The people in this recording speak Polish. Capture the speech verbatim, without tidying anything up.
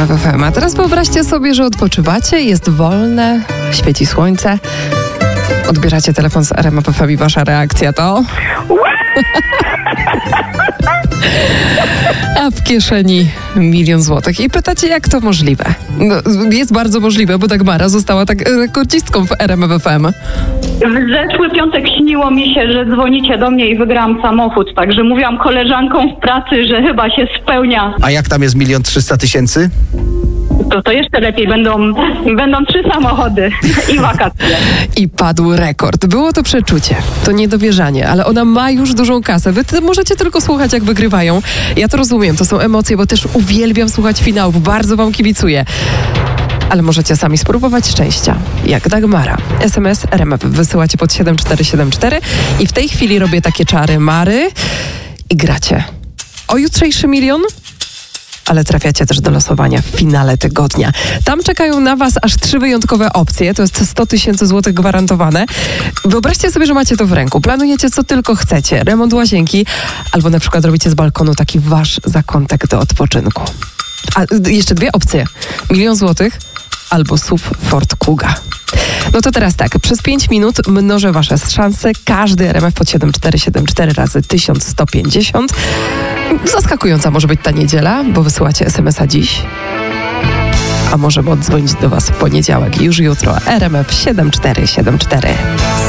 F F M. A teraz wyobraźcie sobie, że odpoczywacie, jest wolne, świeci słońce. Odbieracie telefon z R M F F M i wasza reakcja to... A w kieszeni milion złotych. I pytacie, jak to możliwe? No, jest bardzo możliwe, bo Dagmara została tak rekordzistką w R M F F M. W zeszły piątek śniło mi się, że dzwonicie do mnie i wygrałam samochód, także mówiłam koleżankom w pracy, że chyba się spełnia. A jak tam jest milion trzysta tysięcy? To, to jeszcze lepiej, będą, będą trzy samochody i wakacje. I padł rekord. Było to przeczucie, to niedowierzanie, ale ona ma już dużą kasę. Wy ty możecie tylko słuchać, jak wygrywają. Ja to rozumiem, to są emocje, bo też uwielbiam słuchać finałów, bardzo wam kibicuję. Ale możecie sami spróbować szczęścia. Jak Dagmara. S M S R M F wysyłacie pod siedem cztery siedem cztery i w tej chwili robię takie czary Mary i gracie. O jutrzejszy milion? Ale trafiacie też do losowania w finale tygodnia. Tam czekają na was aż trzy wyjątkowe opcje. To jest sto tysięcy złotych gwarantowane. Wyobraźcie sobie, że macie to w ręku. Planujecie co tylko chcecie. Remont łazienki albo na przykład robicie z balkonu taki wasz zakątek do odpoczynku. A jeszcze dwie opcje. Milion złotych albo S U V Ford Kuga. No to teraz tak, przez pięć minut mnożę wasze szanse. Każdy R M F pod siedem cztery siedem cztery razy tysiąc sto pięćdziesiąt. Zaskakująca może być ta niedziela, bo wysyłacie es em es a dziś. A możemy oddzwonić do was w poniedziałek i już jutro. R M F siedem cztery siedem cztery.